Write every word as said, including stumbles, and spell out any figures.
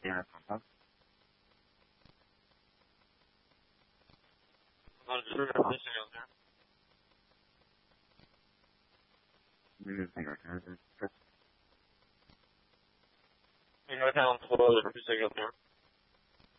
电视上班。 那是微信聊天。 嗯，那个这这。 应该这样拖的微信聊天。